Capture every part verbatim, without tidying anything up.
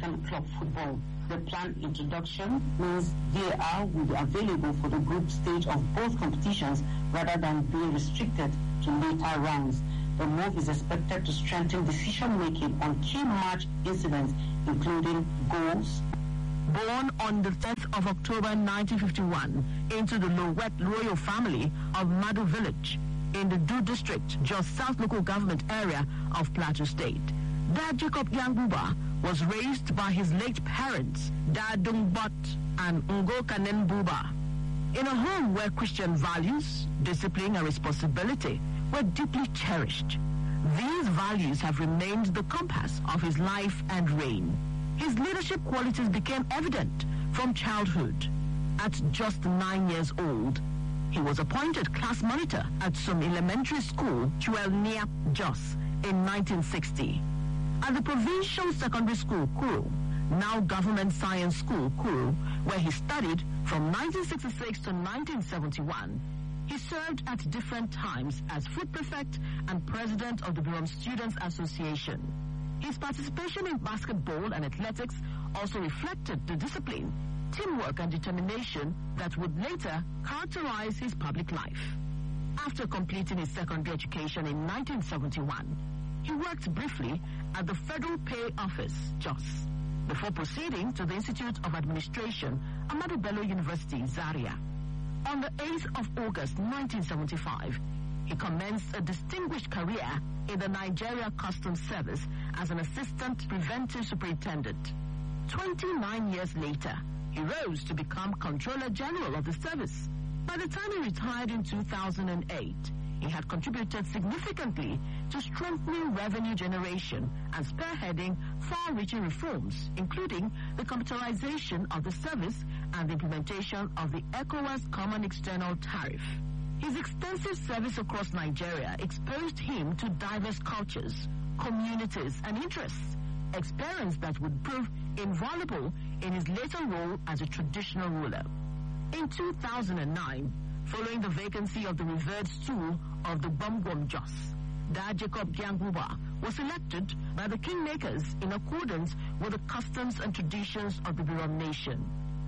and club football. The planned introduction means V A R will be available for the group stage of both competitions rather than being restricted to later rounds. The move is expected to strengthen decision-making on key match incidents, including goals. Born on the tenth of October nineteen fifty-one into the Lowet royal family of Madu village in the Du district, just South local government area of Plateau State, Dad Jacob Yang Buba was raised by his late parents, Dad Dung Bot and Ngo Kanen Buba, in a home where Christian values, discipline and responsibility were deeply cherished. These values have remained the compass of his life and reign. His leadership qualities became evident from childhood. At just nine years old, he was appointed class monitor at some elementary school, Chuelnia, Jos, in nineteen sixty. At the provincial secondary school, Kuru, now Government Science School, Kuru, where he studied from nineteen sixty-six to nineteen seventy-one, he served at different times as food prefect and president of the Birom Students Association. His participation in basketball and athletics also reflected the discipline, teamwork and determination that would later characterize his public life. After completing his secondary education in nineteen seventy-one, he worked briefly at the Federal Pay Office, Jos, before proceeding to the Institute of Administration, Ahmadu Bello University, Zaria. On the eighth of August nineteen seventy-five, he commenced a distinguished career in the Nigeria Customs Service as an assistant preventive superintendent. twenty-nine years later, he rose to become Controller General of the service. By the time he retired in two thousand eight, he had contributed significantly to strengthening revenue generation and spearheading far-reaching reforms, including the computerization of the service and the implementation of the ECOWAS Common External Tariff. His extensive service across Nigeria exposed him to diverse cultures, communities, and interests, experience that would prove invaluable in his later role as a traditional ruler. In two thousand nine, following the vacancy of the revered stool of the Bumgwom Jos, Dad Jacob Yang Buba was elected by the kingmakers in accordance with the customs and traditions of the Birom nation.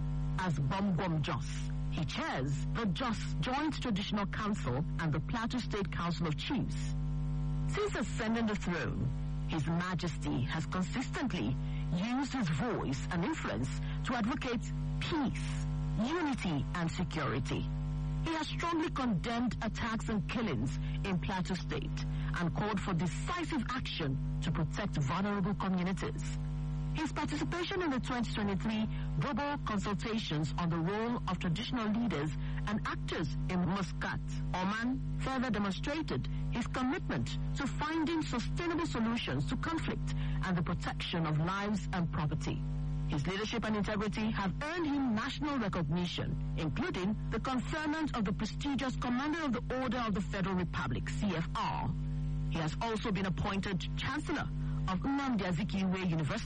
As Bumgwom Jos, he chairs the Jos Joint Traditional Council and the Plateau State Council of Chiefs. Since ascending the throne, His Majesty has consistently used his voice and influence to advocate peace, unity, and security. He has strongly condemned attacks and killings in Plateau State and called for decisive action to protect vulnerable communities. His participation in the twenty twenty-three global consultations on the role of traditional leaders and actors in Muscat, Oman, further demonstrated his commitment to finding sustainable solutions to conflict and the protection of lives and property. His leadership and integrity have earned him national recognition, including the conferment of the prestigious Commander of the Order of the Federal Republic, C F R. He has also been appointed Chancellor of Nnamdi Azikiwe University.